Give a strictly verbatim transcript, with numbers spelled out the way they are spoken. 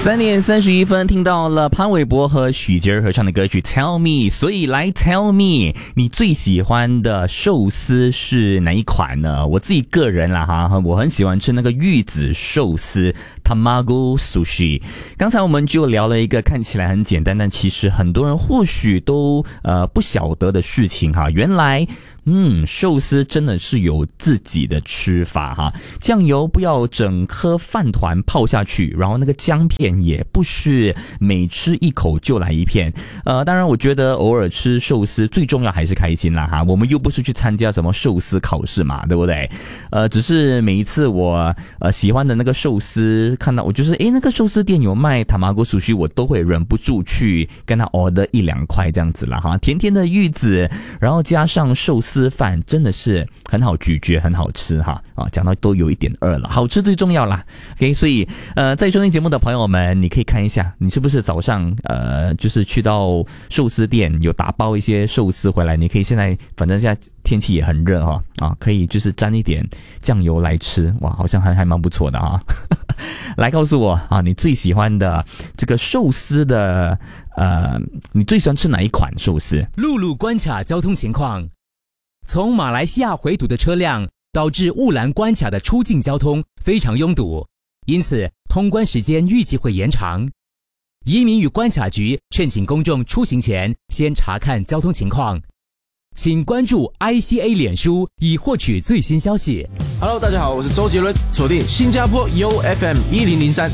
三点三十一分，听到了潘玮柏和许杰儿合唱的歌曲 Tell Me， 所以来 Tell Me， 你最喜欢的寿司是哪一款呢？我自己个人啦哈，我很喜欢吃那个玉子寿司 Tamago Sushi。刚才我们就聊了一个看起来很简单，但其实很多人或许都呃不晓得的事情哈。原来嗯，寿司真的是有自己的吃法哈，酱油不要整颗饭团泡下去，然后那个姜片也不是每吃一口就来一片。呃，当然我觉得偶尔吃寿司最重要还是开心啦哈，我们又不是去参加什么寿司考试嘛，对不对？呃，只是每一次我呃喜欢的那个寿司，看到我就是诶那个寿司店有卖tamago sushi，我都会忍不住去跟他 order 一两块这样子啦哈，甜甜的玉子，然后加上寿司吃饭真的是很好咀嚼，很好吃哈啊！讲到都有一点饿了，好吃最重要啦。OK， 所以呃，在收听节目的朋友们，你可以看一下，你是不是早上呃，就是去到寿司店有打包一些寿司回来，你可以现在反正现在天气也很热哈啊，可以就是沾一点酱油来吃，哇，好像还还蛮不错的啊。来告诉我啊，你最喜欢的这个寿司的呃，你最喜欢吃哪一款寿司？ 陆路关卡交通情况。从马来西亚回堵的车辆导致雾兰关卡的出境交通非常拥堵，因此通关时间预计会延长。移民与关卡局劝请公众出行前先查看交通情况，请关注 I C A 脸书以获取最新消息。 Hello， 大家好，我是周杰伦，锁定新加坡 U F M 一零零三